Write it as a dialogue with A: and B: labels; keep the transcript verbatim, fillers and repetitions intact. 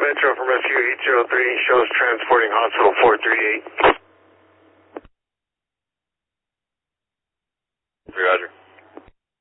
A: Metro from Rescue eight zero three shows transporting hospital four three eight.